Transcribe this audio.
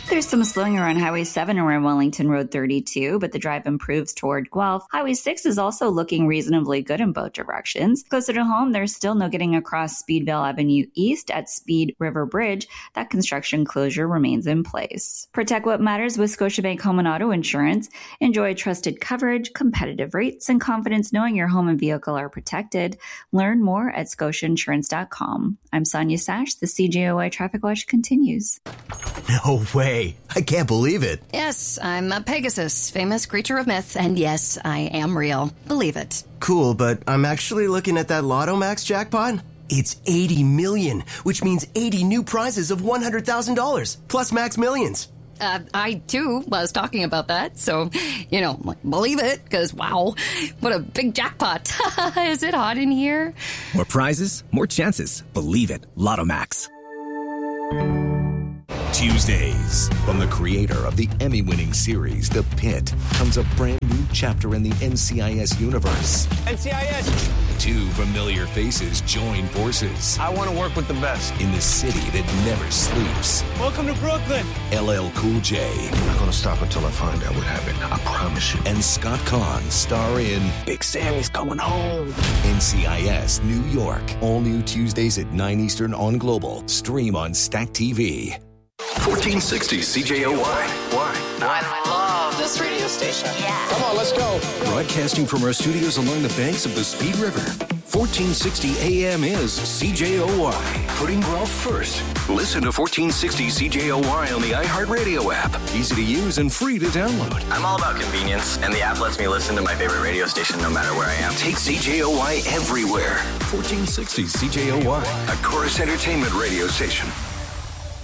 There's some slowing around Highway 7 around Wellington Road 32, but the drive improves toward Guelph. Highway 6 is also looking reasonably good in both directions. Closer to home, there's still no getting across Speedvale Avenue East at Speed River Bridge. That construction closure remains in place. Protect what matters with Scotiabank Home and Auto Insurance. Enjoy trusted coverage, competitive rates, and confidence knowing your home and vehicle are protected. Learn more at scotiainsurance.com. I'm Sonia Sash. The CJOI Traffic Watch continues. No way. I can't believe it. Yes, I'm a Pegasus, famous creature of myth, and yes, I am real. Believe it. Cool, but I'm actually looking at that Lotto Max jackpot. It's 80 million, which means 80 new prizes of $100,000, plus Max Millions. I, too, was talking about that, so, believe it, because, wow, what a big jackpot. Is it hot in here? More prizes, more chances. Believe it. Lotto Max. Tuesdays. From the creator of the Emmy-winning series, The Pit, comes a brand new chapter in the NCIS universe. NCIS! Two familiar faces join forces. I want to work with the best. In the city that never sleeps. Welcome to Brooklyn! LL Cool J. I'm not going to stop until I find out what happened. I promise you. And Scott Conn star in Big Sammy's coming home. NCIS New York. All new Tuesdays at 9 Eastern on Global. Stream on Stack TV. 1460 CJOY. Why? I love this radio station. Yeah. Come on, let's go. Broadcasting from our studios along the banks of the Speed River. 1460 AM is CJOY. Putting Guelph first. Listen to 1460 CJOY on the iHeartRadio app. Easy to use and free to download. I'm all about convenience, and the app lets me listen to my favorite radio station no matter where I am. Take CJOY everywhere. 1460 CJOY. A Chorus Entertainment radio station.